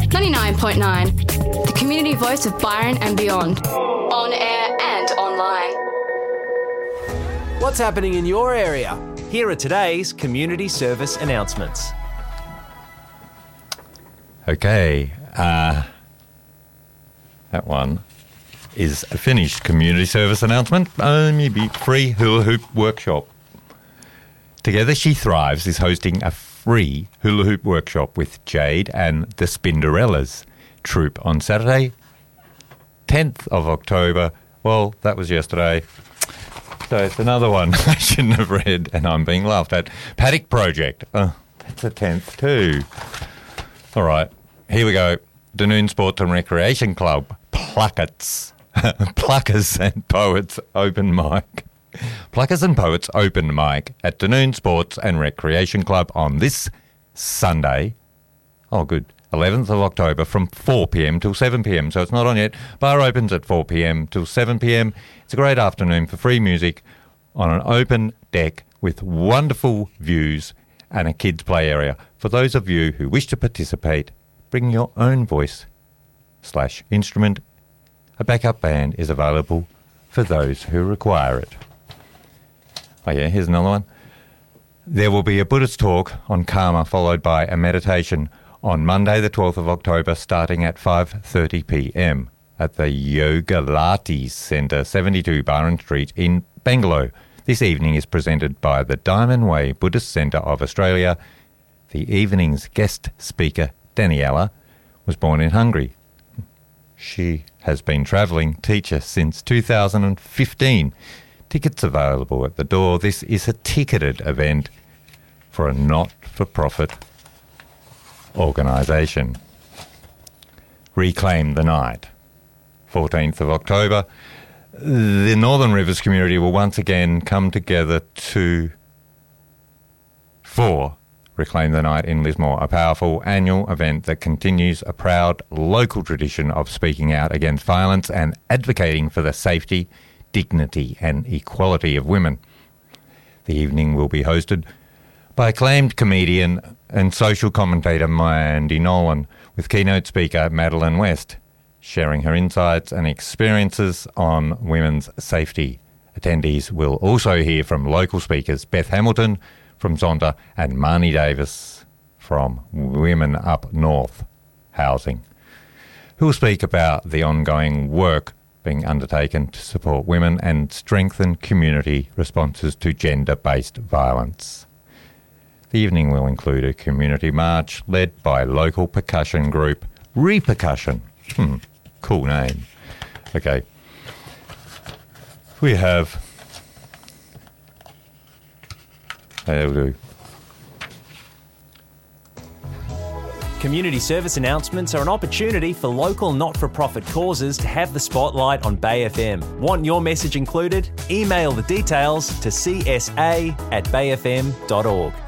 99.9, the community voice of Byron and beyond. On air and online. What's happening in your area? Here are today's community service announcements. Okay, that one is a finished community service announcement. Maybe free hula hoop workshop. Together She Thrives is hosting a free hula hoop workshop with Jade and the Spinderellas troupe on Saturday, 10th of October. Well, that was yesterday. So it's another one I shouldn't have read and I'm being laughed at. Paddock Project. Oh, that's the 10th too. All right, here we go. Dunoon Sports and Recreation Club, Pluckers and Poets Open Mic. Pluckers and Poets Open Mic at Dunoon Sports and Recreation Club on this Sunday. Oh, good. 11th of October from 4 p.m. till 7 p.m. So it's not on yet. Bar opens at 4 p.m. till 7 p.m. It's a great afternoon for free music on an open deck with wonderful views and a kids' play area. For those of you who wish to participate, bring your own voice/instrument. A backup band is available for those who require it. Oh yeah, here's another one. There will be a Buddhist talk on karma followed by a meditation on Monday the 12th of October starting at 5:30 p.m. at the Yogalati Centre, 72 Byron Street in Bangalow. This evening is presented by the Diamond Way Buddhist Centre of Australia. The evening's guest speaker, Daniela, was born in Hungary. She has been travelling teacher since 2015. Tickets available at the door. This is a ticketed event for a not-for-profit organisation. Reclaim the Night. 14th of October. The Northern Rivers community will once again come together for Reclaim the Night in Lismore, a powerful annual event that continues a proud local tradition of speaking out against violence and advocating for the safety, dignity and equality of women. The evening will be hosted by acclaimed comedian and social commentator Mandy Nolan, with keynote speaker Madeline West, sharing her insights and experiences on women's safety. Attendees will also hear from local speakers Beth Hamilton from Zonda and Marnie Davis from Women Up North Housing, who will speak about the ongoing work being undertaken to support women and strengthen community responses to gender-based violence. The evening will include a community march led by local percussion group Repercussion. Cool name. Okay. We have... That'll do. Community service announcements are an opportunity for local not-for-profit causes to have the spotlight on Bay FM. Want your message included? Email the details to csa@bayfm.org.